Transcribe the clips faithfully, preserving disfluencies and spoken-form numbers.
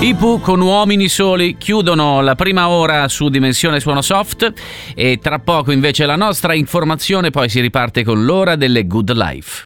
I Pooh con Uomini Soli chiudono la prima ora su Dimensione Suono Soft e tra poco invece la nostra informazione, poi si riparte con l'ora delle Good Life.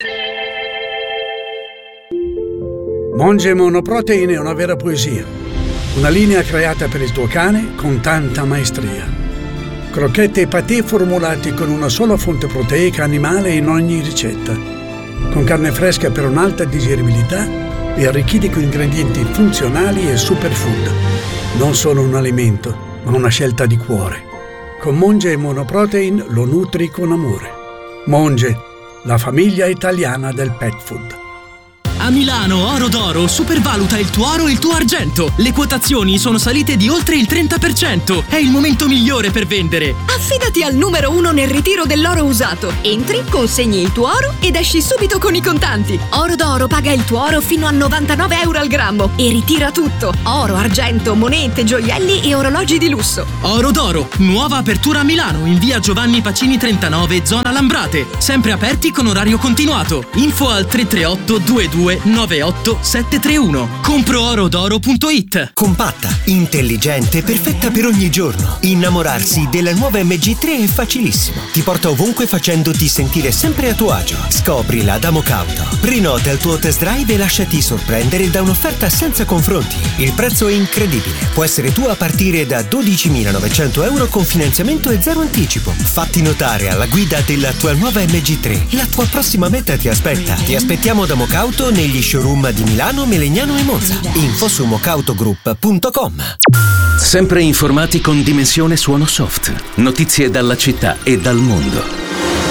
Monge Monoprotein è una vera poesia, una linea creata per il tuo cane con tanta maestria. Crocchette e patè formulati con una sola fonte proteica animale in ogni ricetta, con carne fresca per un'alta digeribilità e arricchiti con ingredienti funzionali e superfood. Non solo un alimento, ma una scelta di cuore. Con Monge Monoprotein lo nutri con amore. Monge, la famiglia italiana del pet food. A Milano Oro d'Oro supervaluta il tuo oro e il tuo argento. Le quotazioni sono salite di oltre il trenta per cento. È il momento migliore per vendere. Affidati al numero uno nel ritiro dell'oro usato. Entri, consegni il tuo oro ed esci subito con i contanti. Oro d'Oro paga il tuo oro fino a novantanove euro al grammo e ritira tutto. Oro, argento, monete, gioielli e orologi di lusso. Oro d'Oro, nuova apertura a Milano in via Giovanni Pacini trentanove, zona Lambrate. Sempre aperti con orario continuato. Info al tre tre otto due due nove otto sette tre uno. compro oro d'oro punto it. Compatta, intelligente, perfetta per ogni giorno. Innamorarsi della nuova M G tre è facilissimo. Ti porta ovunque facendoti sentire sempre a tuo agio. Scoprila da Mocauto. Prenota il tuo test drive e lasciati sorprendere da un'offerta senza confronti. Il prezzo è incredibile. Può essere tuo a partire da dodicimilanovecento euro con finanziamento e zero anticipo. Fatti notare alla guida della tua nuova M G tre. La tua prossima meta ti aspetta. Ti aspettiamo da Mocauto negli showroom di Milano, Melegnano e Monza. Info su mocautogroup punto com. Sempre informati con Dimensione Suono Soft. Notizie dalla città e dal mondo.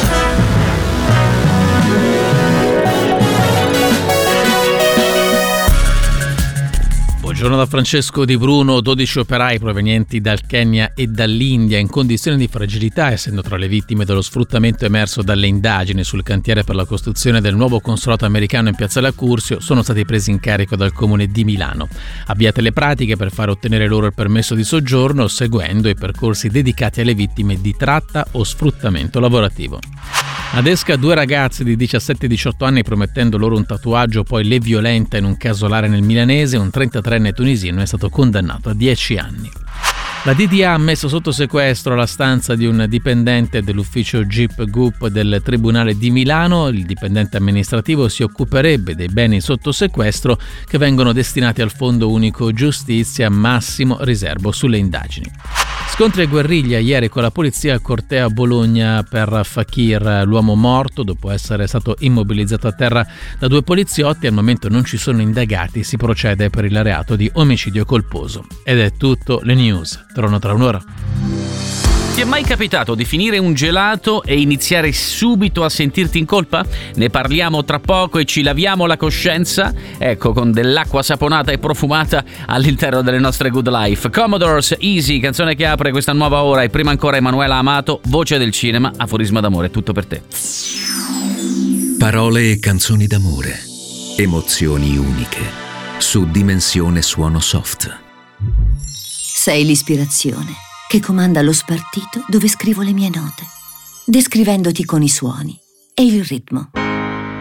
Buongiorno da Francesco Di Bruno. dodici operai provenienti dal Kenya e dall'India in condizioni di fragilità, essendo tra le vittime dello sfruttamento emerso dalle indagini sul cantiere per la costruzione del nuovo consolato americano in Piazzale Accursio, sono stati presi in carico dal Comune di Milano. Avviate le pratiche per far ottenere loro il permesso di soggiorno, seguendo i percorsi dedicati alle vittime di tratta o sfruttamento lavorativo. Adesca due ragazzi di diciassette diciotto anni promettendo loro un tatuaggio, poi le violenta in un casolare nel milanese. Un trentatreenne tunisino è stato condannato a dieci anni. La D D A ha messo sotto sequestro la stanza di un dipendente dell'ufficio G I P G U P del Tribunale di Milano. Il dipendente amministrativo si occuperebbe dei beni sotto sequestro che vengono destinati al Fondo Unico Giustizia, massimo riservo sulle indagini. Scontri e guerriglia ieri con la polizia al corteo a Bologna per Fakir, l'uomo morto dopo essere stato immobilizzato a terra da due poliziotti. Al momento non ci sono indagati, si procede per il reato di omicidio colposo. Ed è tutto, le news. Torno tra un'ora. Ti è mai capitato di finire un gelato e iniziare subito a sentirti in colpa? Ne parliamo tra poco e ci laviamo la coscienza, ecco, con dell'acqua saponata e profumata all'interno delle nostre Good Life. Commodores, Easy, canzone che apre questa nuova ora, e prima ancora Emanuela Amato, voce del cinema, aforisma d'amore, tutto per te. Parole e canzoni d'amore, emozioni uniche, su Dimensione Suono Soft. Sei l'ispirazione che comanda lo spartito dove scrivo le mie note, descrivendoti con i suoni e il ritmo.